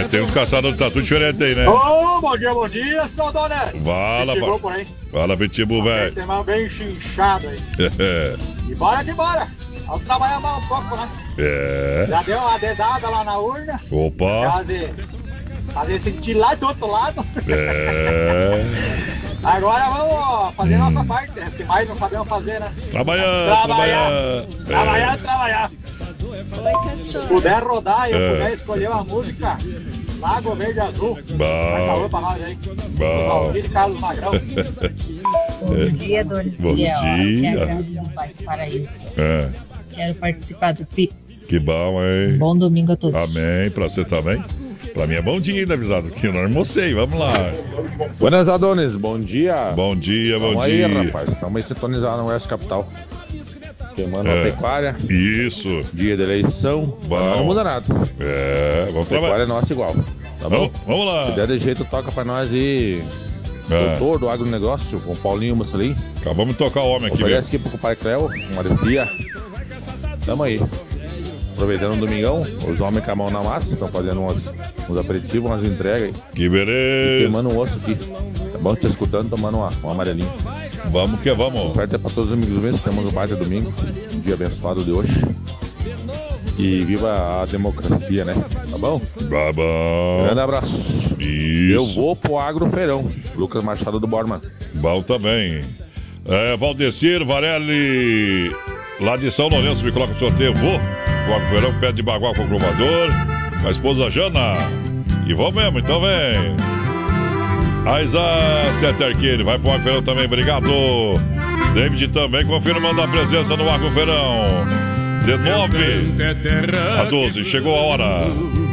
tem uns caçadores de tatu diferentes aí, né? Ô, bom dia, seu Donete. Fala, Pitbull por aí. Fala, Pitbull, velho. Tem mais bem chinchado aí. E bora que bora. Vamos trabalhar mais um pouco, né? Já deu uma dedada lá na urna. Opa. Fazer sentir lá do outro lado. Agora vamos fazer nossa parte, que mais não sabemos fazer, né? Trabalhar. Se puder rodar e eu puder escolher uma música, Lago Verde Azul. Faz favor pra nós aí. Valdir e Carlos Magrão. Bom dia, Doris. Bom dia. Aqui é a Grazi do Bairro Paraíso. Quero participar do Pix. Que bom, hein? Bom domingo a todos. Amém, pra você também. Pra mim é bom dia ainda, avisado, que eu não almocei, vamos lá. Buenas, Adonis, bom dia. Bom dia, bom Tamo dia. Aí, rapaz, estamos aí sintonizados no Oeste Capital. Queimando a pecuária. Isso. Dia de eleição, não muda nada. Vamos trabalhar. Pecuária é nossa igual, tá bom? Vamos lá. Se der de jeito, toca pra nós aí. Doutor do agronegócio, com o Paulinho Mussolini. Acabamos de tocar o homem aqui, oferece aqui pro pai Cléo, uma arepia. Tamo aí. Aproveitando o domingão, os homens com a mão na massa, estão fazendo uns aperitivos, umas entregas aí. Que beleza! E queimando um osso aqui. Tá bom? Te escutando, tomando um amarelinho. Vamos que vamos. Oferta é pra todos os amigos meus, temos um baita domingo, um dia abençoado de hoje. E viva a democracia, né? Tá bom? Tá bom. Grande abraço. Isso. Eu vou pro Agrofeirão. Lucas Machado do Borman. Bom também. Valdecir Varelli, lá de São Lourenço, me coloca no sorteio. Vou. O Agrofeirão pede de bagual com o comprovador. A esposa Jana. E vamos mesmo, então vem. Aiza Sete Arqueiro, vai pro Agrofeirão também, obrigado. David também confirmando a presença no Agrofeirão. De 9 a 12, chegou a hora.